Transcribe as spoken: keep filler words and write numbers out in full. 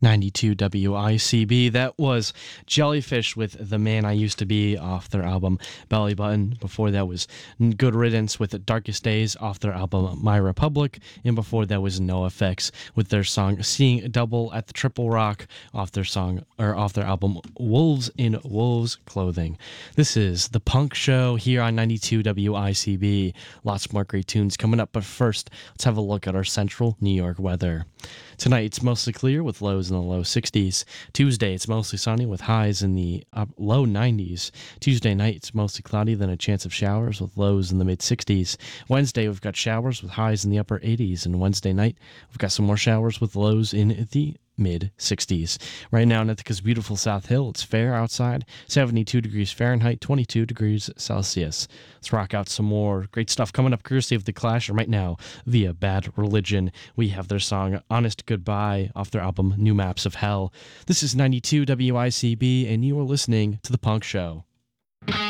ninety-two W I C B. That was Jellyfish with The Man I Used to Be off their album Belly Button. Before that was Good Riddance with Darkest Days off their album My Republic. And before that was NoFX with their song Seeing Double at the Triple Rock off their song or off their album Wolves in Wolves Clothing. This is The Punk Show here on ninety-two W I C B. Lots more great tunes coming up, but first let's have a look at our central New York weather. Tonight, it's mostly clear with lows in the low sixties. Tuesday, it's mostly sunny with highs in the up low nineties. Tuesday night, it's mostly cloudy, then a chance of showers with lows in the mid sixties. Wednesday, we've got showers with highs in the upper eighties. And Wednesday night, we've got some more showers with lows in the mid sixties. Right now in Ithaca's beautiful South Hill, it's fair outside, seventy-two degrees Fahrenheit, twenty-two degrees Celsius. Let's rock out some more great stuff coming up courtesy of The Clash, and right now via Bad Religion. We have their song Honest Goodbye off their album New Maps of Hell. This is ninety-two W I C B, and you are listening to The Punk Show.